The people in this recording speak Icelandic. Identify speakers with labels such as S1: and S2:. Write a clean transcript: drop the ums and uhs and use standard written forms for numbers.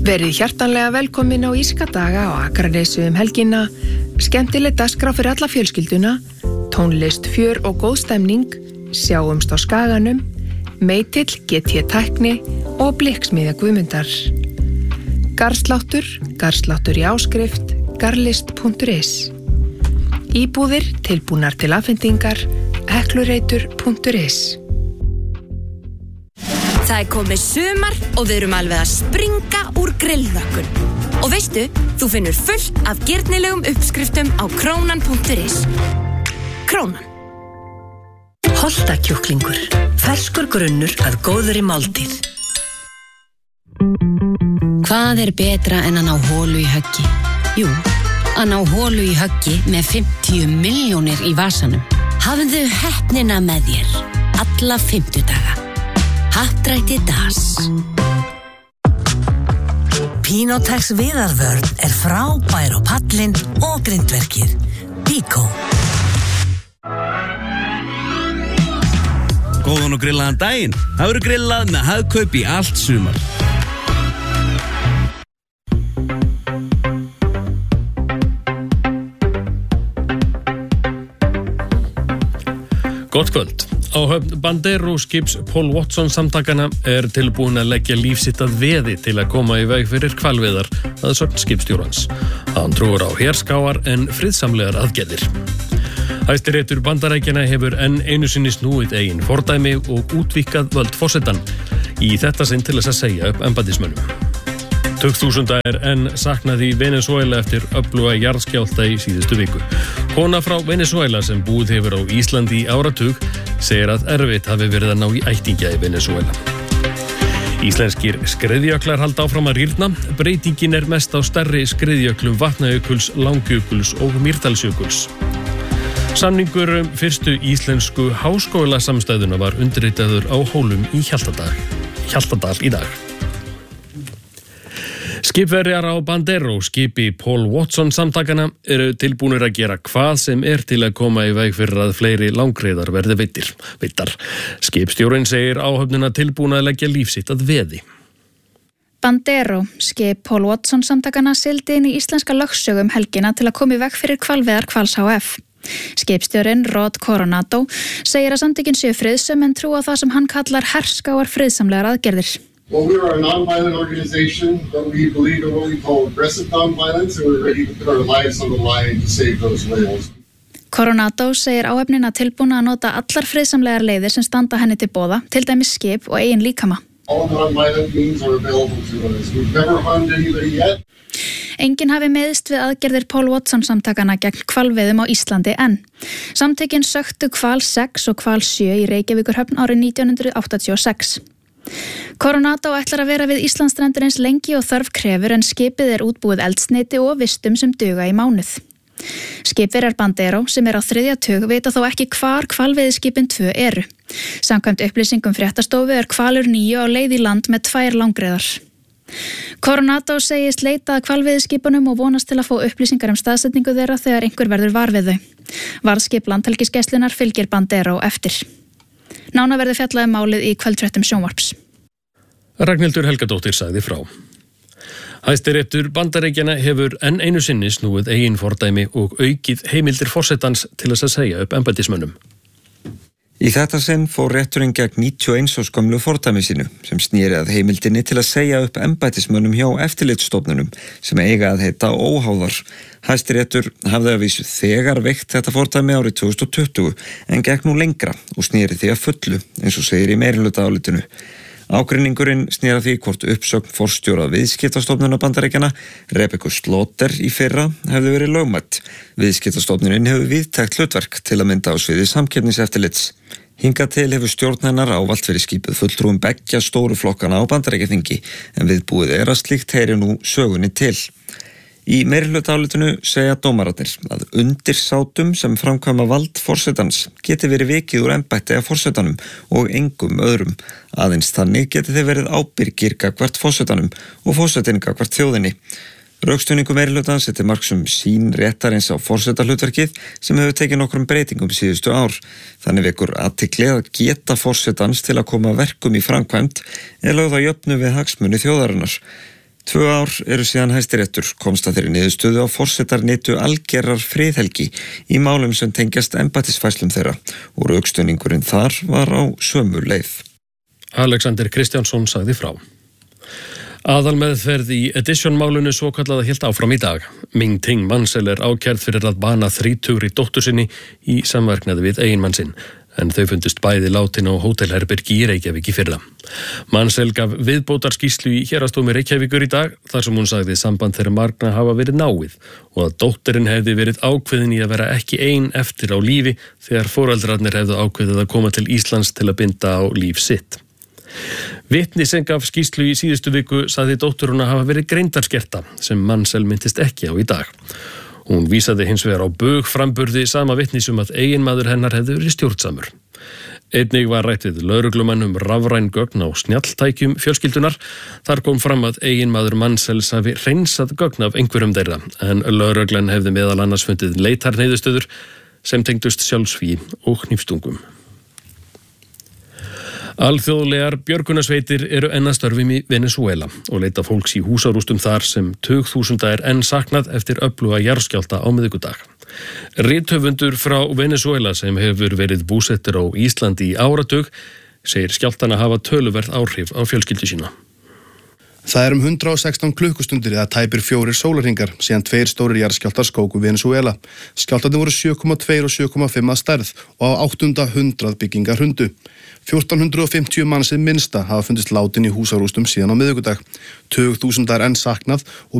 S1: Verið hjartanlega velkomin á Írska daga á Akranesi helgina, skemmtileg dagskrá fyrir alla fjölskylduna, tónlist, fjör og góð stemning, sjáumst á Skaganum, Meitill, GT Tækni og Blikksmiðja Guðmundar. Garðsláttur í áskrift, garlist.is. Íbúðir tilbúnar til afhendingar, heklureitur.is.
S2: Það komið sumar og við erum alveg að springa úr grillvökkun. Og veistu, þú finnur fullt af girnilegum uppskriftum á krónan.is. Krónan.
S3: Holtakjúklingur. Ferskur grunnur að góðri máltíð. Hvað betra en að ná holu í höggi? Jú, að ná holu í höggi með 50 milljónir í vasanum. Hafðu heppnina með þér alla 50 daga. Happdrætti Das. Pinotex viðarvörn frábær á pallinn og grindverkið. Bíkó.
S4: Góðan og grillaðan daginn. Það verður grillað með Hagkaup í allt sumar.
S5: Gott kvöld. Á höfn Bandero skips Paul Watson samtakana tilbúin að leggja líf sitt að veði til að koma í veg fyrir hvalveiðar að sögn skipstjórans. Hann trúir á herskáar en friðsamlegar aðgerðir. Hæstiréttur Bandaríkjanna hefur enn einu sinni snúið eigin fordæmi og útvíkkað völd forsetann í þetta sinn til þess að segja upp embættismönnum. Tugþúsunda enn saknað í Venezuela eftir öfluga jarðskjálfta í síðustu viku. Kona frá Venezuela sem búið hefur á Íslandi í áratug segir að erfitt hafi verið að ná í ættingja í Venezuela. Íslenskir skriðjöklar halda áfram að rýrna. Breytingin mest á stærri skriðjöklum Vatnajökuls, Langjökuls og Mýrdalsjökuls. Samningur fyrstu íslensku háskólasamstæðuna var undirritaður á Hólum í Hjaltadal í dag. Skipverjar á Bandero skipi Paul Watson samtakana tilbúnir að gera hvað sem til að koma í veg fyrir að fleiri langreyðar verði veittar. Skipstjórinn segir áhöfnina tilbúna að leggja líf sitt að veði.
S6: Bandero, skip Paul Watson samtakana sigldi inn í íslenska lögsögu helgina til að koma í veg fyrir hvalveiðar Hvals HF. Skipstjórinn Rod Coronado segir að samtökin séu friðsöm en trúa það sem hann kallar herskáar friðsamlegar aðgerðir.
S7: Well, we are a non-violent organization, but we believe in what we call aggressive non-violence, and we're ready to put our lives on the line to save those whales.
S6: Coronado segir áhöfnina tilbúna að nota allar friðsamlegar leiðir sem standa henni til boða, til dæmis skip og eigin líkama.
S7: All non-violent means are available to us. We've never harmed anybody yet.
S6: Enginn hafi meðist við aðgerðir Paul Watson samtakana gegn hvalveiðum á Íslandi enn. Samtökin söktu hval 6 og hval 7 í Reykjavíkurhöfn árið 1986. Coronado ætlar að vera við Íslandsstrendur eins lengi og þörf krefur en skipið útbúið eldsneyti og vistum sem duga í mánuð. Skipverjar Bandero sem á 3. tug vita þó ekki hvar hvalveiðiskipin 2 eru. Samkvæmt upplýsingum fréttastofu hvalur 9 á leið í land með 2 langreyðar. Coronado segist leita að hvalveiðiskipunum og vonast til að fá upplýsingar staðsetningu þeirra þegar einhver verður var við þau. Varðskip Landhelgisgæslunnar fylgir Bandero eftir. Nánar verður fjallað málið í kvöldfréttum sjónvarps.
S5: Ragnhildur Helgadóttir sagði frá. Hæstiréttur Bandaríkjanna hefur enn einu sinni snúið eigin fordæmi og aukið heimildir forsetans til þess að segja upp embættismönnum.
S8: Í þetta sinn fór rétturinn gegn 91 árs gömlu fordæmi sínu sem snýri að heimildinni til að segja upp embættismönnum hjá eftirlitsstofnunum sem eiga að heita óháðar. Hæstiréttur hafði að vísu þegar veikt þetta fordæmi árið 2020 en gekk nú lengra og snýri því að fullu eins og segir í meirihlutaálitinu. Ágreiningurinn snýra því hvort uppsögn forstjóra viðskiptastofnunar Bandaríkjanna, Rebekku Slaughter í fyrra, hefði verið lögmætt. Viðskiptastofnunin hefur víðtækt hlutverk til að mynda á sviði samkeppniseftirlits. Hingað til hefur stjórn hennar ávallt verið skipuð fulltrúum beggja stóru flokkana á Bandaríkjaþingi, en viðbúið að slíkt heyri nú sögunni til. Í meirihlutaálitinu segja dómararnir að undirsátum sem framkvæma vald forsetans geti verið vikið úr embætti af forsetanum og engum öðrum. Aðeins þannig geti þeir verið ábyrgir gagnvart forsetanum og forsetinn gagnvart þjóðinni. Rökstuðningur meirihlutans til marks sín réttarins á forsetahlutverkið sem hefur tekið nokkrum breytingum síðustu ár. Þannig vekur athygli að geta forsetans til að koma verkum í framkvæmd lögð á jöfnu við hagsmuni þjóðarinnar. 2 ár eru síðan Hæstiréttur komst að þeirri niðurstöðu á forsetar nytu algerrar friðhelgi í málum sem tengjast embættisfærslum þeirra og rökstuðningurinn þar var á sömu leið.
S5: Alexander Kristjánsson sagði frá. Aðalmeðferð í Edition-málunu svokallaða hélt áfram í dag. Ming Ting Mansell ákærð fyrir að bana 30 dóttur sinni í samverknaði við eiginmann sinn, en þau fundust bæði látin á hótelherbergi í Reykjavík í fyrra. Mansell gaf viðbótarskýrslu í héraðsdómi Reykjavíkur í dag, þar sem hún sagði samband þeirra margna hafa verið náið og að dóttirinn hefði verið ákveðin í að vera ekki ein eftir á lífi þegar foreldrarnir hefðu ákveðið að koma til Íslands til að binda á líf sitt. Vitni sem gaf skýrslu í síðustu viku sagði dótturuna hafa verið greindarskerta sem Mansell minntist ekki á í dag. Hún vísaði hins vegar á bugframburði sama vitnisum að eiginmaður hennar hefði verið stjórnsamur. Einnig var rætt við lögreglumann rafræn gögn á snjalltækjum fjölskyldunar. Þar kom fram að eiginmaður Mansells hafi hreinsað gögn af einhverjum þeirra, en lögreglan hefði meðal annars fundið leitarniðurstöður sem tengdust sjálfsvígi og hnífstungum. Alþjóðlegar björgunarsveitir eru enn að störfum í Venezuela og leita fólks í húsarústum þar sem tugþúsunda enn saknað eftir öfluga jarðskjálfta á miðvikudag. Rithöfundur frá Venezuela sem hefur verið búsettur á Íslandi í áratug segir skjálftana hafa töluverð áhrif á fjölskyldu sína.
S9: Það 116 klukkustundir eða tæpir 4 sólarhringar síðan 2 stórir jarðskjálftar skóku Venezuela. Skjálftarnir voru 7,2 og 7,5 að stærð og á 800 byggingar hrundu. 1450 mannsið minnsta hafa fundist látin í húsarústum síðan á miðvikudag. 20.000 enn saknað og